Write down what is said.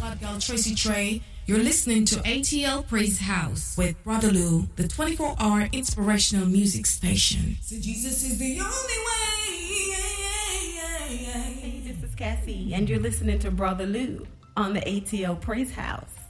God girl Tracy Trey. You're listening to ATL Praise House with Brother Lou, the 24-hour inspirational music station. So Jesus is the only way. Hey, this is Cassie, and you're listening to Brother Lou on the ATL Praise House.